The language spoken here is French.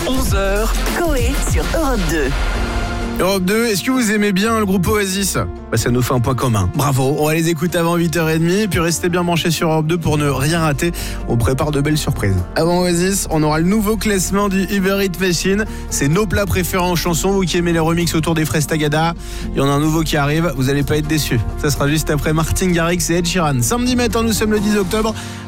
11h, Coé sur Europe 2. Europe 2, est-ce que vous aimez bien le groupe Oasis ? Ça nous fait un point commun. Bravo, on va les écouter avant 8h30 et puis restez bien branchés sur Europe 2 pour ne rien rater. On prépare de belles surprises. Avant Oasis, on aura le nouveau classement du Uber Eats Machine. C'est nos plats préférés en chanson. Vous qui aimez les remixes autour des fraises Tagada, il y en a un nouveau qui arrive, vous n'allez pas être déçus. Ça sera juste après Martin Garrix et Ed Sheeran. Samedi matin, nous sommes le 10 octobre.